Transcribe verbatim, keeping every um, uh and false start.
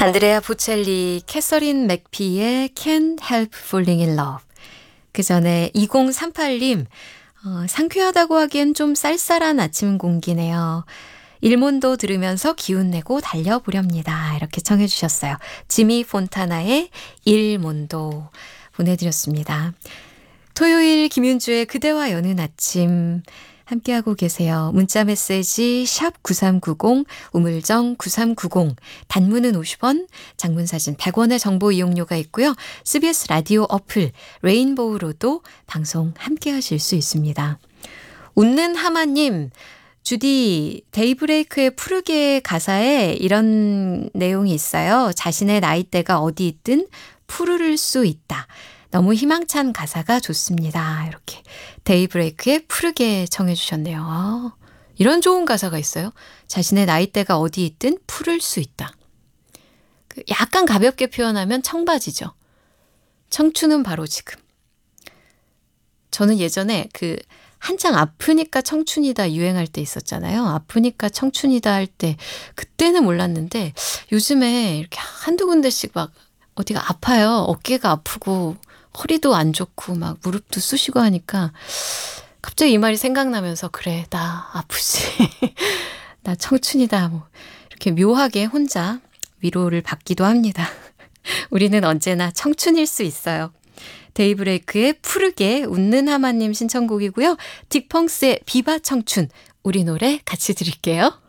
안드레아 보첼리, 캐서린 맥피의 Can't Help Falling in Love. 그 전에 이공삼팔 님, 어, 상쾌하다고 하기엔 좀 쌀쌀한 아침 공기네요. 일몬도 들으면서 기운내고 달려보렵니다. 이렇게 청해 주셨어요. 지미 폰타나의 일몬도 보내드렸습니다. 토요일 김윤주의 그대와 여는 아침 함께하고 계세요. 문자 메시지 샵 구삼구공, 우물정 구삼구공, 단문은 오십 원, 장문사진 백 원의 정보 이용료가 있고요. 씨비에스 라디오 어플 레인보우로도 방송 함께하실 수 있습니다. 웃는 하마님, 주디, 데이브레이크의 푸르게 가사에 이런 내용이 있어요. 자신의 나이대가 어디 있든 푸르를 수 있다. 너무 희망찬 가사가 좋습니다. 이렇게 데이브레이크의 푸르게 청해 주셨네요. 아, 이런 좋은 가사가 있어요. 자신의 나이대가 어디 있든 푸를 수 있다. 약간 가볍게 표현하면 청바지죠. 청춘은 바로 지금. 저는 예전에 그 한창 아프니까 청춘이다 유행할 때 있었잖아요. 아프니까 청춘이다 할 때 그때는 몰랐는데 요즘에 이렇게 한두 군데씩 막 어디가 아파요. 어깨가 아프고 허리도 안 좋고 막 무릎도 쑤시고 하니까 갑자기 이 말이 생각나면서 그래 나 아프지. 나 청춘이다. 뭐 이렇게 묘하게 혼자 위로를 받기도 합니다. 우리는 언제나 청춘일 수 있어요. 데이브레이크의 푸르게 웃는 하마님 신청곡이고요. 딕펑스의 비바 청춘 우리 노래 같이 들을게요.